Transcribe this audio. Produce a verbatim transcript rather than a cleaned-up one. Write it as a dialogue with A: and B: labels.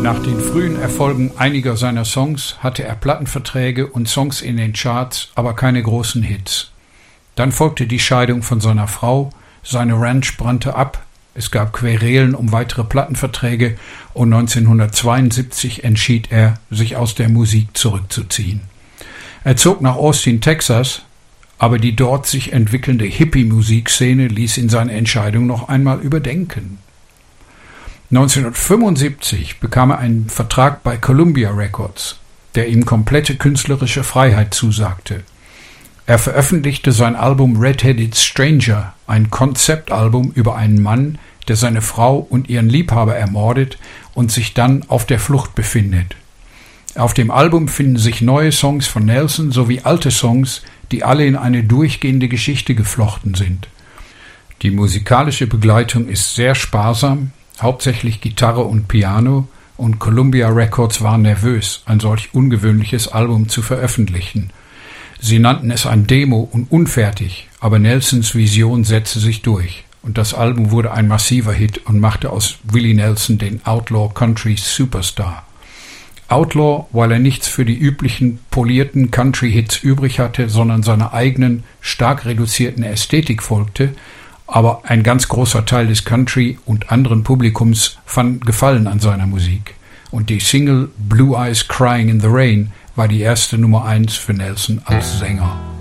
A: Nach den frühen Erfolgen einiger seiner Songs hatte er Plattenverträge und Songs in den Charts, aber keine großen Hits. Dann folgte die Scheidung von seiner Frau, seine Ranch brannte ab, es gab Querelen um weitere Plattenverträge und neunzehnhundertzweiundsiebzig entschied er, sich aus der Musik zurückzuziehen. Er zog nach Austin, Texas, aber die dort sich entwickelnde Hippie-Musikszene ließ ihn seine Entscheidung noch einmal überdenken. neunzehnhundertfünfundsiebzig bekam er einen Vertrag bei Columbia Records, der ihm komplette künstlerische Freiheit zusagte. Er veröffentlichte sein Album Red-Headed Stranger, ein Konzeptalbum über einen Mann, der seine Frau und ihren Liebhaber ermordet und sich dann auf der Flucht befindet. Auf dem Album finden sich neue Songs von Nelson sowie alte Songs, die alle in eine durchgehende Geschichte geflochten sind. Die musikalische Begleitung ist sehr sparsam, hauptsächlich Gitarre und Piano, und Columbia Records war nervös, ein solch ungewöhnliches Album zu veröffentlichen. Sie nannten es ein Demo und unfertig, aber Nelsons Vision setzte sich durch und das Album wurde ein massiver Hit und machte aus Willie Nelson den Outlaw Country Superstar. Outlaw, weil er nichts für die üblichen polierten Country-Hits übrig hatte, sondern seiner eigenen, stark reduzierten Ästhetik folgte, aber ein ganz großer Teil des Country und anderen Publikums fand Gefallen an seiner Musik. Und die Single Blue Eyes Crying in the Rain war die erste Nummer eins für Nelson als Sänger.